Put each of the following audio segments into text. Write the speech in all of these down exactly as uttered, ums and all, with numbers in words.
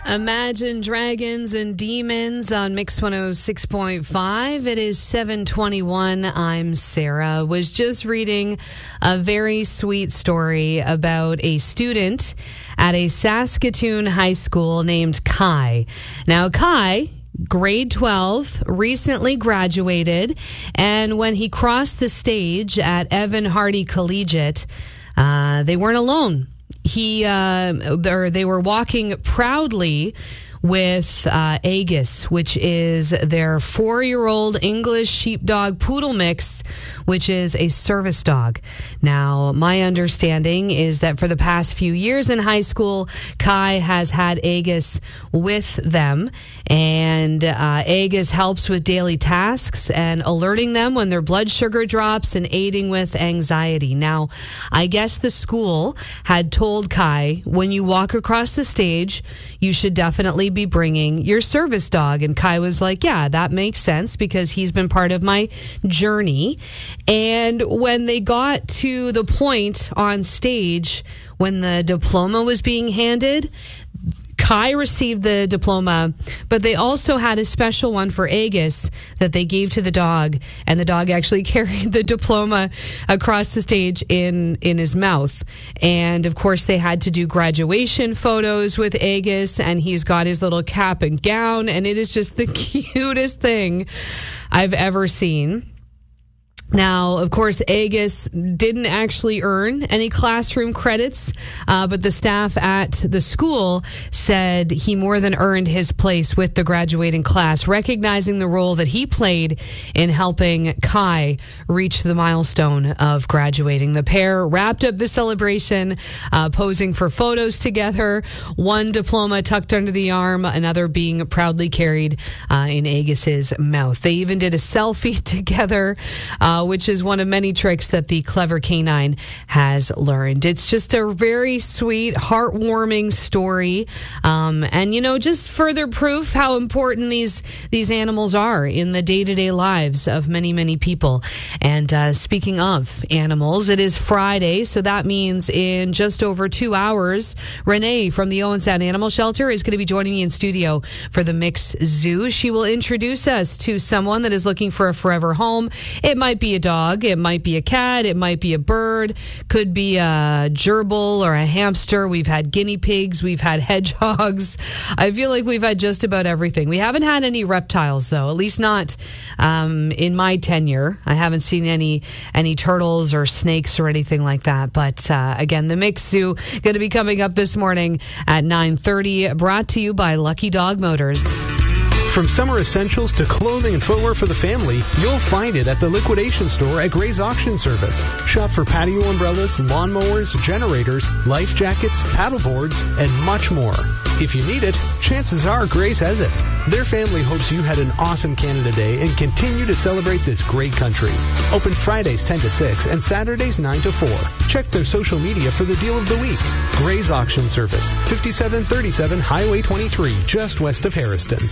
Imagine Dragons and Demons on Mix one oh six point five. It is seven twenty-one. I'm Sarah. Was just reading a very sweet story about a student at a Saskatoon high school named Kai. Now, Kai, grade twelve, recently graduated, and when he crossed the stage at Evan Hardy Collegiate, uh, they weren't alone. He, uh, or they were walking proudly with uh, Agus, which is their four-year-old English sheepdog poodle mix, which is a service dog. Now, my understanding is that for the past few years in high school, Kai has had Agus with them, and uh, Agus helps with daily tasks and alerting them when their blood sugar drops and aiding with anxiety. Now, I guess the school had told Kai, when you walk across the stage, you should definitely be bringing your service dog. And Kai was like, yeah, that makes sense because he's been part of my journey. And when they got to the point on stage when the diploma was being handed, Kai received the diploma, but they also had a special one for Agus that they gave to the dog, and the dog actually carried the diploma across the stage in, in his mouth. And, of course, they had to do graduation photos with Agus, and he's got his little cap and gown, and it is just the cutest thing I've ever seen. Now, of course, Agus didn't actually earn any classroom credits, uh, but the staff at the school said he more than earned his place with the graduating class, recognizing the role that he played in helping Kai reach the milestone of graduating. The pair wrapped up the celebration, uh, posing for photos together, one diploma tucked under the arm, another being proudly carried uh, in Agus's mouth. They even did a selfie together, uh, which is one of many tricks that the clever canine has learned. It's just a very sweet, heartwarming story. Um, and, you know, just further proof how important these these animals are in the day-to-day lives of many, many people. And uh, speaking of animals, it is Friday, so that means in just over two hours, Renee from the Owen Sound Animal Shelter is going to be joining me in studio for the Mix Zoo. She will introduce us to someone that is looking for a forever home. It might be a dog, it might be a cat, it might be a bird, could be a gerbil or a hamster. We've had guinea pigs, we've had hedgehogs. I feel like we've had just about everything. We haven't had any reptiles, though, at least not um, in my tenure. I haven't seen any any turtles or snakes or anything like that. But uh, again, the Mix Zoo going to be coming up this morning at nine thirty, brought to you by Lucky Dog Motors. From summer essentials to clothing and footwear for the family, you'll find it at the liquidation store at Gray's Auction Service. Shop for patio umbrellas, lawnmowers, generators, life jackets, paddle boards, and much more. If you need it, chances are Gray's has it. Their family hopes you had an awesome Canada Day and continue to celebrate this great country. Open Fridays ten to six and Saturdays nine to four. Check their social media for the deal of the week. Gray's Auction Service, fifty-seven thirty-seven Highway twenty-three, just west of Harriston.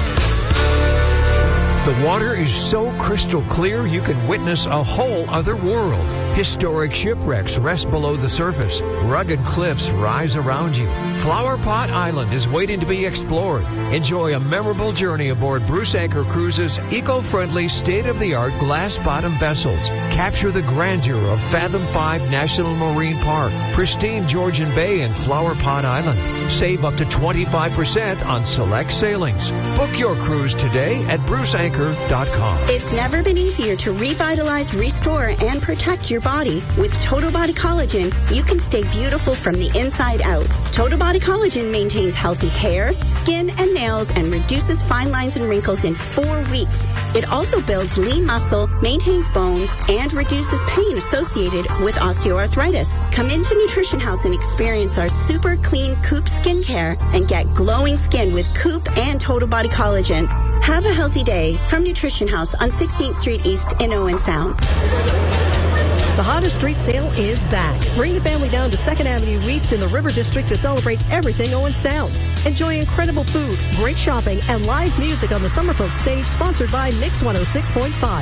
The water is so crystal clear you can witness a whole other world. Historic shipwrecks rest below the surface. Rugged cliffs rise around you. Flower Pot Island is waiting to be explored. Enjoy a memorable journey aboard Bruce Anchor Cruises' eco-friendly, state-of-the-art glass-bottom vessels. Capture the grandeur of Fathom five National Marine Park, pristine Georgian Bay, and Flower Pot Island. Save up to twenty-five percent on select sailings. Book your cruise today at bruce anchor dot com. It's never been easier to revitalize, restore, and protect your body. With Total Body Collagen, you can stay beautiful from the inside out. Total Body Collagen maintains healthy hair, skin, and nails and reduces fine lines and wrinkles in four weeks. It also builds lean muscle, maintains bones, and reduces pain associated with osteoarthritis. Come into Nutrition House and experience our super clean Coop skincare and get glowing skin with Coop and Total Body Collagen. Have a healthy day from Nutrition House on sixteenth Street East in Owen Sound. The hottest street sale is back. Bring the family down to second Avenue East in the River District to celebrate everything Owen Sound. Enjoy incredible food, great shopping, and live music on the Summerfolk stage, sponsored by Mix one oh six point five.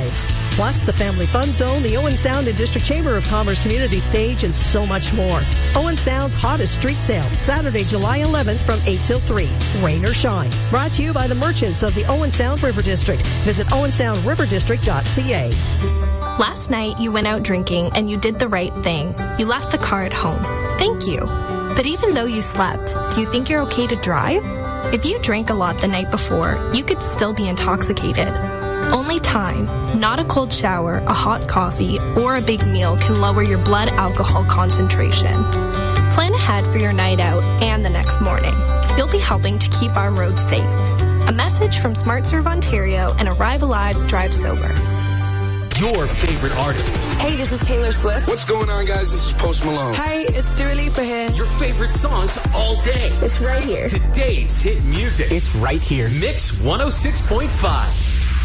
Plus, the Family Fun Zone, the Owen Sound and District Chamber of Commerce Community Stage, and so much more. Owen Sound's hottest street sale, Saturday, July eleventh from eight till three. Rain or shine. Brought to you by the merchants of the Owen Sound River District. Visit owen sound river district dot c a. Last night, you went out drinking and you did the right thing. You left the car at home. Thank you. But even though you slept, do you think you're okay to drive? If you drank a lot the night before, you could still be intoxicated. Only time, not a cold shower, a hot coffee, or a big meal can lower your blood alcohol concentration. Plan ahead for your night out and the next morning. You'll be helping to keep our roads safe. A message from SmartServe Ontario and Arrive Alive, Drive Sober. Your favorite artists. Hey, this is Taylor Swift. What's going on, guys? This is Post Malone. Hey, it's Dua Lipa here. Your favorite songs all day. It's right here. Today's hit music. It's right here. Mix one oh six point five.